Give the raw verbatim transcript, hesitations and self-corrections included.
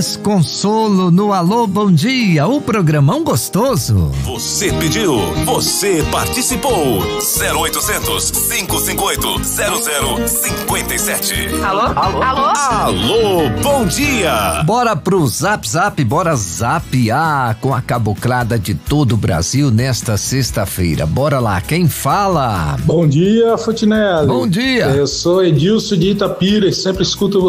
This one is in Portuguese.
Consolo no Alô Bom Dia, o programão gostoso. Você pediu, você participou. zero oitocentos, cinco cinco oito, zero zero cinco sete. Alô? Alô? Alô? Alô, bom dia. Bora pro Zap Zap, bora zapear com a caboclada de todo o Brasil nesta sexta-feira. Bora lá, quem fala? Bom dia, Futinelli. Bom dia. Eu sou Edilson de Itapira e sempre escuto